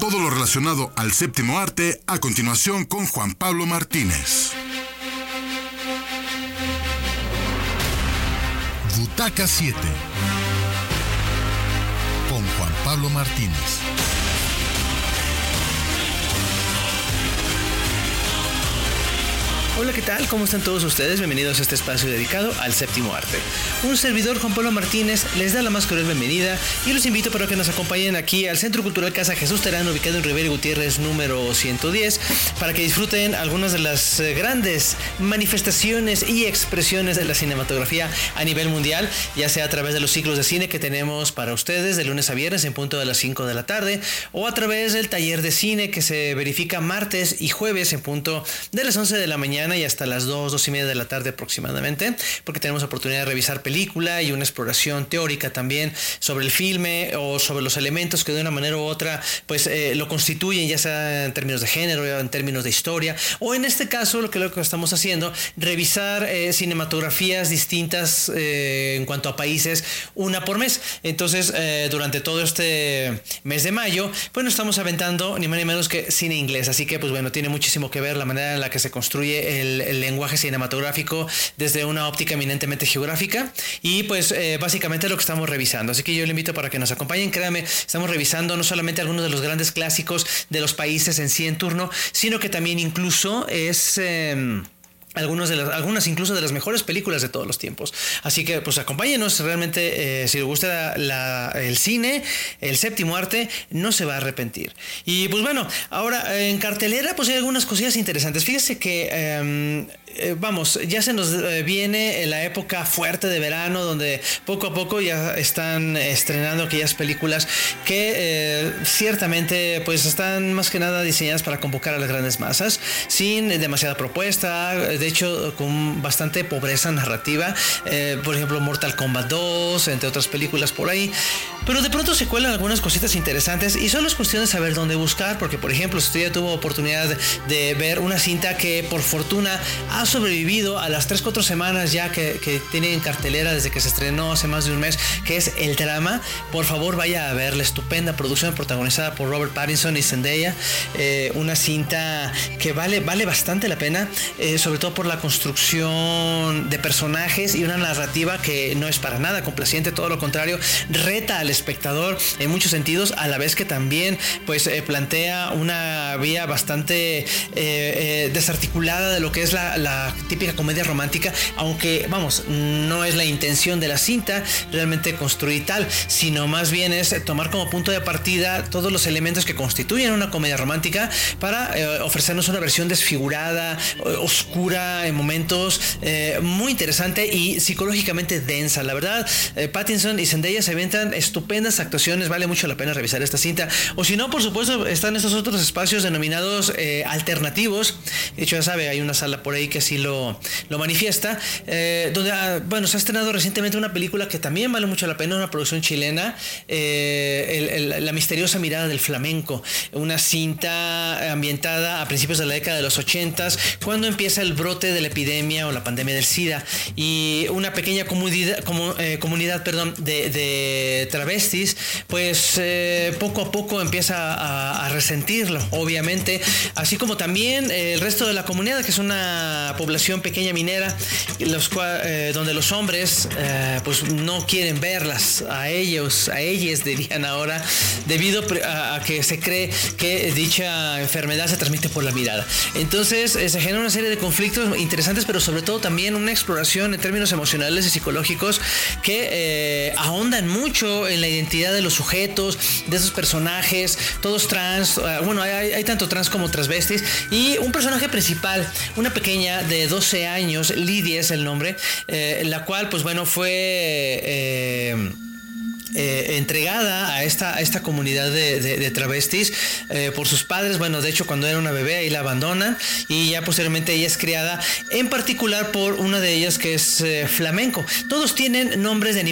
todo lo relacionado al séptimo arte a continuación con Juan Pablo Martínez. Butaca 7 con Juan Pablo Martínez. Hola, ¿qué tal? ¿Cómo están todos ustedes? Bienvenidos a este espacio dedicado al séptimo arte. Un servidor, Juan Pablo Martínez, les da la más cordial bienvenida y los invito para que nos acompañen aquí al Centro Cultural Casa Jesús Terán, ubicado en Rivera y Gutiérrez número 110, para que disfruten algunas de las grandes manifestaciones y expresiones de la cinematografía a nivel mundial, ya sea a través de los ciclos de cine que tenemos para ustedes de lunes a viernes en punto de las 5 de la tarde, o a través del taller de cine que se verifica martes y jueves en punto de las 11 de la mañana y hasta las 2:30 de la tarde aproximadamente, porque tenemos oportunidad de revisar película y una exploración teórica también sobre el filme o sobre los elementos que de una manera u otra pues lo constituyen, ya sea en términos de género, en términos de historia, o en este caso lo que estamos haciendo, revisar cinematografías distintas en cuanto a países, una por mes. Entonces durante todo este mes de mayo pues nos estamos aventando ni más ni menos que cine inglés, así que pues bueno, tiene muchísimo que ver la manera en la que se construye el lenguaje cinematográfico desde una óptica eminentemente geográfica y pues básicamente lo que estamos revisando. Así que yo le invito para que nos acompañen. Créanme, estamos revisando no solamente algunos de los grandes clásicos de los países en sí en turno, sino que también incluso es... algunas incluso de las mejores películas de todos los tiempos. Así que pues acompáñenos, realmente si les gusta el cine, el séptimo arte, no se va a arrepentir. Y pues bueno, ahora en cartelera pues hay algunas cosillas interesantes. Fíjese que ya se nos viene la época fuerte de verano, donde poco a poco ya están estrenando aquellas películas que ciertamente pues están más que nada diseñadas para convocar a las grandes masas, sin demasiada propuesta, de hecho con bastante pobreza narrativa, por ejemplo Mortal Kombat 2, entre otras películas por ahí, pero de pronto se cuelan algunas cositas interesantes y solo es cuestión de saber dónde buscar, porque por ejemplo si usted ya tuvo oportunidad de ver una cinta que por fortuna ha sobrevivido a las 3-4 semanas ya que tiene en cartelera desde que se estrenó hace más de un mes, que es El Drama, por favor vaya a ver la estupenda producción protagonizada por Robert Pattinson y Zendaya, una cinta que vale bastante la pena, sobre todo por la construcción de personajes y una narrativa que no es para nada complaciente, todo lo contrario, reta al espectador en muchos sentidos, a la vez que también pues plantea una vía bastante desarticulada de lo que es la típica comedia romántica, aunque vamos, no es la intención de la cinta realmente construir tal, sino más bien es tomar como punto de partida todos los elementos que constituyen una comedia romántica para ofrecernos una versión desfigurada, oscura en momentos, muy interesante y psicológicamente densa. La verdad, Pattinson y Zendaya se aventan estupendas actuaciones, vale mucho la pena revisar esta cinta, o si no, por supuesto, están estos otros espacios denominados alternativos. De hecho, ya sabe, hay una sala por ahí que así lo manifiesta, donde se ha estrenado recientemente una película que también vale mucho la pena, una producción chilena, La misteriosa mirada del flamenco, una cinta ambientada a principios de la década de los 80s, cuando empieza el brote de la epidemia o la pandemia del SIDA, y una pequeña comunidad de travestis pues poco a poco empieza a resentirlo, obviamente, así como también el resto de la comunidad, que es una población pequeña minera, donde los hombres pues no quieren verlas a ellas dirían ahora, debido a que se cree que dicha enfermedad se transmite por la mirada. Entonces se genera una serie de conflictos interesantes, pero sobre todo también una exploración en términos emocionales y psicológicos que ahondan mucho en la identidad de los sujetos, de esos personajes, todos trans, hay tanto trans como transvestis, y un personaje principal, una pequeña de 12 años, Lidia es el nombre, la cual pues bueno fue entregada a esta comunidad de travestis por sus padres. Bueno, de hecho cuando era una bebé ahí la abandonan y ya posteriormente ella es criada en particular por una de ellas que es flamenco. Todos tienen nombres de